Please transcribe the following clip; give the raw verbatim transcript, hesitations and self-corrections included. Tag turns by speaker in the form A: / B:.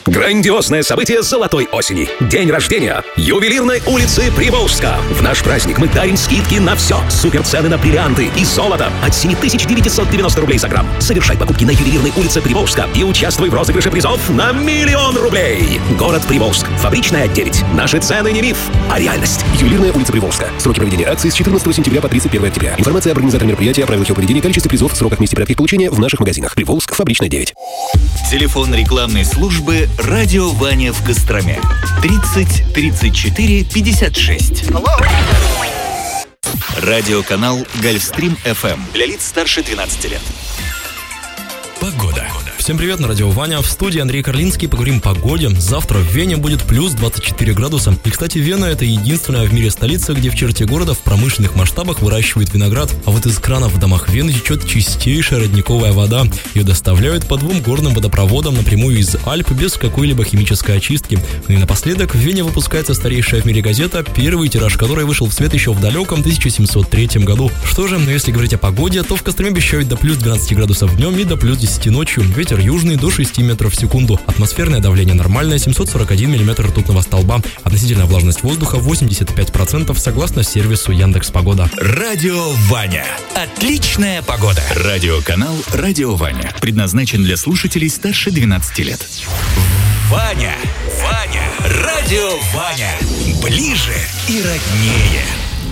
A: Грандиозное событие золотой осени. День рождения ювелирной улицы Приволжска. В наш праздник мы дарим скидки на все. Суперцены на бриллианты и золото от семь тысяч девятьсот девяносто рублей за грамм. Совершай покупки на ювелирной улице Приволжска и участвуй в розыгрыше призов на миллион рублей. Город Приволжск. Фабричная девять. Наши цены не миф, а реальность.
B: Ювелирная улица Приволжска. Сроки проведения акции с четырнадцатого сентября по тридцать первое октября. Информация об организаторе мероприятия, о правилах его поведения, количестве призов, сроках, месте порядке их получения в наших магазинах. Приволжск, Фабричная девять.
C: Телефон рекламной службы «Радио Ваня» в Костроме. тридцать тридцать четыре пятьдесят шесть. Радиоканал «Гольфстрим эф эм» для лиц старше двенадцати лет.
D: Погода. Всем привет, на радио Ваня. В студии Андрей Карлинский. Поговорим о погоде. Завтра в Вене будет плюс двадцать четыре градуса. И, кстати, Вена — это единственная в мире столица, где в черте города в промышленных масштабах выращивают виноград. А вот из кранов в домах Вены течет чистейшая родниковая вода. Ее доставляют по двум горным водопроводам напрямую из Альп без какой-либо химической очистки. Ну и напоследок, в Вене выпускается старейшая в мире газета, первый тираж которой вышел в свет еще в далеком тысяча семьсот третьем году. Что же, если говорить о погоде, то в Костроме обещают до плюс двенадцати градусов днем и до плюс десяти ночью. Ветер южный до шести метров в секунду. Атмосферное давление нормальное, семьсот сорок один миллиметр ртутного столба. Относительная влажность воздуха восемьдесят пять процентов согласно сервису Яндекс.Погода.
C: Радио Ваня. Отличная погода. Радиоканал «Радио Ваня» предназначен для слушателей старше двенадцати лет. Ваня. Ваня. Радио Ваня. Ближе и роднее.